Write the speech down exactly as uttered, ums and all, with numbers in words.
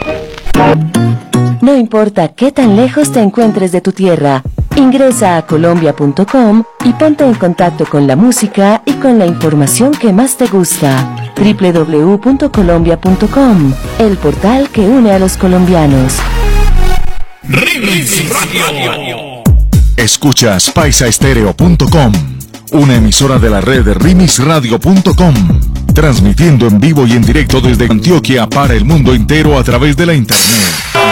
No importa qué tan lejos te encuentres de tu tierra, ingresa a colombia punto com y ponte en contacto con la música y con la información que más te gusta. doble u doble u doble u punto colombia punto com, el portal que une a los colombianos. Remix Radio. Escuchas paisa estéreo punto com, una emisora de la red de remix radio punto com, transmitiendo en vivo y en directo desde Antioquia para el mundo entero a través de la internet.